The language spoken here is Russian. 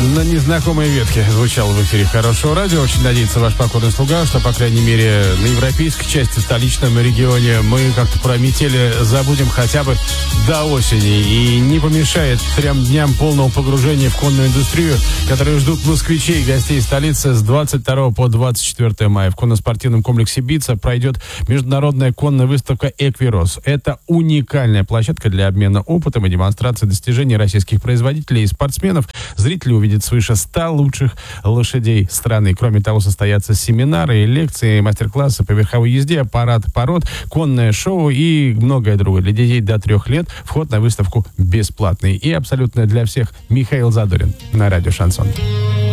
На незнакомой ветке звучало в эфире Хорошего радио. Очень надеется ваш покорный слуга, что, по крайней мере, на европейской части, в столичном регионе мы как-то про метели забудем хотя бы до осени. И не помешает 3 дням полного погружения в конную индустрию, которые ждут москвичей и гостей столицы с 22 по 24 мая. В конно-спортивном комплексе «Бица» пройдет международная конная выставка «Эквирос». Это уникальная площадка для обмена опытом и демонстрации достижений российских производителей и спортсменов. Зрители увидят свыше 100 лучших лошадей страны. Кроме того, состоятся семинары, лекции, мастер-классы по верховой езде, парад пород, конное шоу и многое другое. Для детей до 3 лет вход на выставку бесплатный и абсолютно для всех. Михаил Задорин на радио «Шансон».